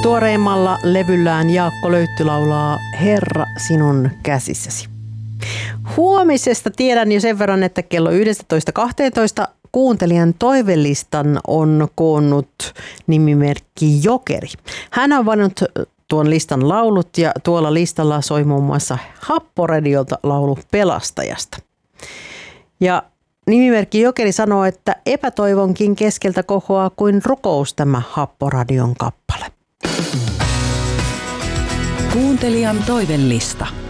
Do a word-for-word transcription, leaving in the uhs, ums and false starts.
Tuoreimmalla levyllään Jaakko Löytty laulaa Herra sinun käsissäsi. Huomisesta tiedän jo sen verran, että kello yksitoista kaksitoista kuuntelijan toivelistan on koonnut nimimerkki Jokeri. Hän on valinnut tuon listan laulut ja tuolla listalla soi muun muassa Happoradiolta laulu Pelastajasta. Ja nimimerkki Jokeri sanoo, että epätoivonkin keskeltä kohoaa kuin rukous tämä Happoradion kappale. Kuuntelijan toivelista.